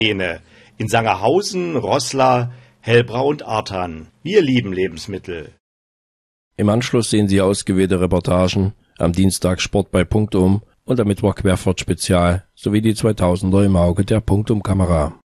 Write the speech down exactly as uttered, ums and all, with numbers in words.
In Sangerhausen, Roßla, Hellbrau und Artern. Wir lieben Lebensmittel. Im Anschluss sehen Sie ausgewählte Reportagen, am Dienstag Sport bei Punktum und am Mittwoch Querfurt Spezial sowie die zweitausender im Auge der Punktum-Kamera.